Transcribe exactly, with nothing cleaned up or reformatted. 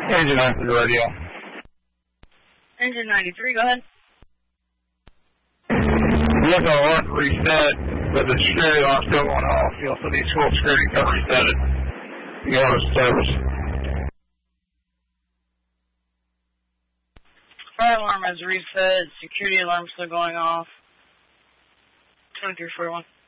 Engine nine for the radio. Engine ninety-three, go ahead. Look on alarm to reset, but the security alarm's still going off. You also need full security to reset it. You go to service. Fire alarm has reset. Security alarm still going off. twenty-three forty-one.